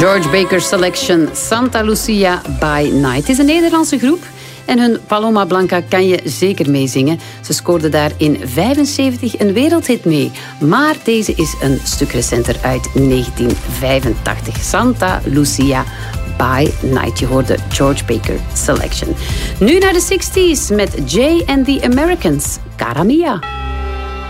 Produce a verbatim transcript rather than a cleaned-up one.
George Baker Selection, Santa Lucia by Night. Het is een Nederlandse groep en hun Paloma Blanca kan je zeker meezingen. Ze scoorde daar in vijfenzeventig een wereldhit mee. Maar deze is een stuk recenter uit negentien vijfentachtig. Santa Lucia by Night. Je hoorde George Baker Selection. Nu naar de zestig's met Jay and the Americans. Cara Mia.